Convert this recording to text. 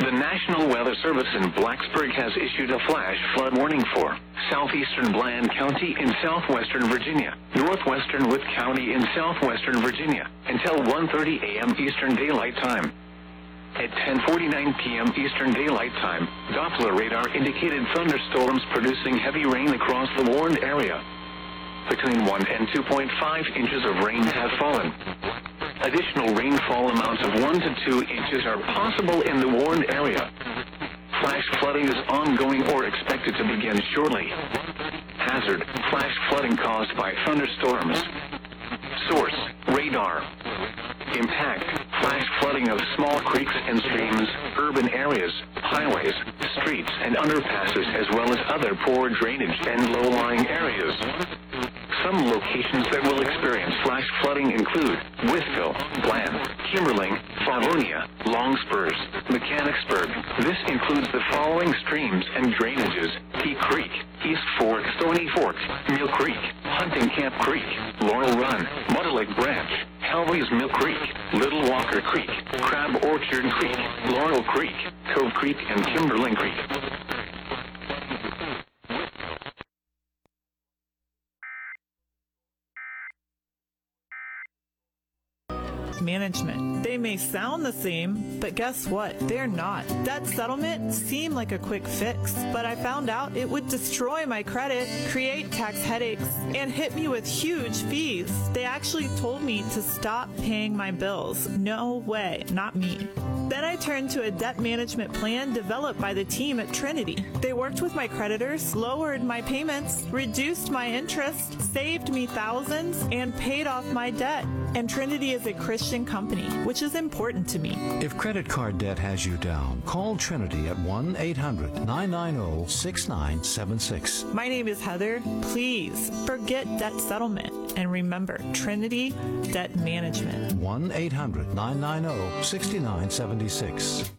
The National Weather Service in Blacksburg has issued a flash flood warning for southeastern Bland County in southwestern Virginia, northwestern Wythe County in southwestern Virginia, until 1:30 a.m. Eastern Daylight Time. At 10:49 p.m. Eastern Daylight Time, Doppler radar indicated thunderstorms producing heavy rain across the warned area. Between 1 and 2.5 inches of rain have fallen. Additional rainfall amounts of 1 to 2 inches are possible in the warned area. Flash flooding is ongoing or expected to begin shortly. Hazard: flash flooding caused by thunderstorms. Source: radar. Impact: flash flooding of small creeks and streams, urban areas, highways, streets, and underpasses, as well as other poor drainage and low-lying areas. Some locations that will experience flash flooding include Wytheville, Bland, Kimberling, Favonia, Longspurs, Mechanicsburg. This includes the following streams and drainages: Peak Creek, East Fork, Stony Fork, Mill Creek, Hunting Camp Creek, Laurel Run, Muddick Branch, Helvey's Mill Creek, Little Walker Creek, Crab Orchard Creek, Laurel Creek, Cove Creek, and Kimberling Creek. Management. They may sound the same, but guess what? They're not. Debt settlement seemed like a quick fix, but I found out it would destroy my credit, create tax headaches, and hit me with huge fees. They actually told me to stop paying my bills. No way, not me. Then I turned to a debt management plan developed by the team at Trinity. They worked with my creditors, lowered my payments, reduced my interest, saved me thousands, and paid off my debt. And Trinity is a Christian company, which is important to me. If credit card debt has you down, call Trinity at 1-800-990-6976. My name is Heather. Please forget debt settlement and remember Trinity Debt Management. 1-800-990-6976.